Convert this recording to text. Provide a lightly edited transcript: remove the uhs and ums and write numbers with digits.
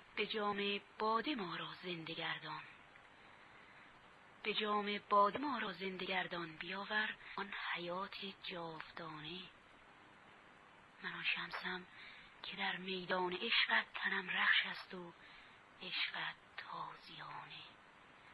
به جام باده ما را زنده گردان، به جام باده ما را زنده گردان، بیاور آن حیات جاودانه. من آن شمسم که در میدان عشقت تنم رخش است و عشقت تازیانه.